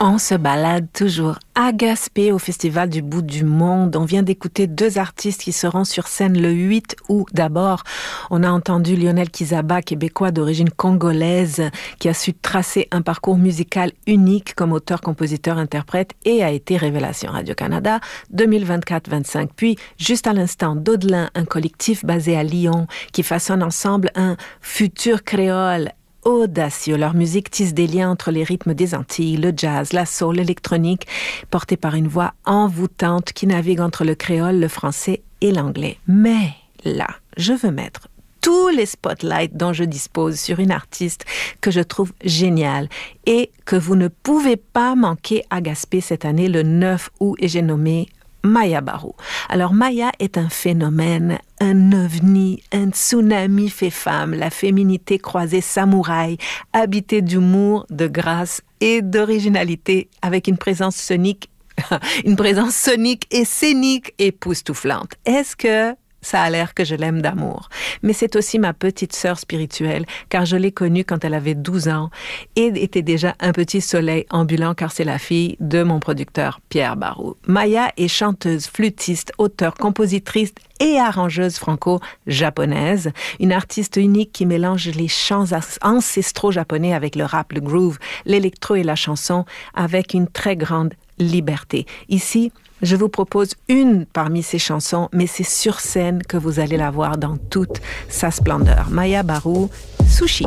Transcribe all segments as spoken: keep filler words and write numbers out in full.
On se balade toujours à Gaspé au Festival du Bout du Monde. On vient d'écouter deux artistes qui seront sur scène le huit août. D'abord, on a entendu Lionel Kizaba, québécois d'origine congolaise, qui a su tracer un parcours musical unique comme auteur, compositeur, interprète et a été révélation Radio-Canada deux mille vingt-quatre vingt-cinq. Puis, juste à l'instant, Daudelin, un collectif basé à Lyon qui façonne ensemble un futur créole audacieux. Leur musique tisse des liens entre les rythmes des Antilles, le jazz, la soul, l'électronique, portée par une voix envoûtante qui navigue entre le créole, le français et l'anglais. Mais là, je veux mettre tous les spotlights dont je dispose sur une artiste que je trouve géniale et que vous ne pouvez pas manquer à Gaspé cette année, le neuf août, et j'ai nommé Maya Barou. Alors Maya est un phénomène, un ovni, un tsunami fait femme, la féminité croisée samouraï, habitée d'humour, de grâce et d'originalité, avec une présence sonique, une présence sonique et scénique époustouflante. Est-ce que ça a l'air que je l'aime d'amour? Mais c'est aussi ma petite sœur spirituelle, car je l'ai connue quand elle avait douze ans et était déjà un petit soleil ambulant, car c'est la fille de mon producteur Pierre Barou. Maya est chanteuse, flûtiste, auteure, compositrice et arrangeuse franco-japonaise, une artiste unique qui mélange les chants ancestraux japonais avec le rap, le groove, l'électro et la chanson avec une très grande liberté. Ici, je vous propose une parmi ces chansons, mais c'est sur scène que vous allez la voir dans toute sa splendeur. Maya Barou, Sushi.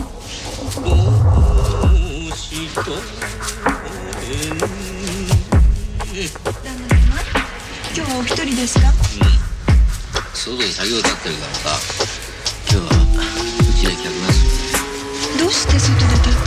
外で作業立ってるからさ、今日はうちで客がする。どうして外で立って